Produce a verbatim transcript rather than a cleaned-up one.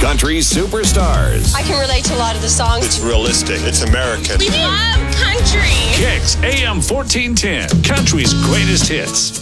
Country superstars. I can relate to a lot of the songs. It's realistic. It's American. We love country. Kicks A M fourteen ten. Country's greatest hits.